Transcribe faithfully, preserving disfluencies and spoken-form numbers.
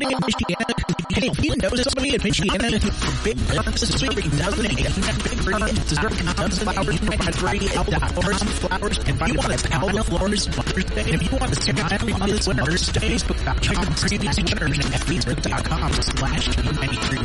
Hey, if you know somebody in Michigan for big bucks this week, doesn't it? Big green deserving tons of flowers, and three flowers, flowers, and buy one at Alba Flowers Mother's Day. And if you want to smile on this Mother's Day, Facebook dot com, previous pictures, and Facebook dot com slash ninety-three.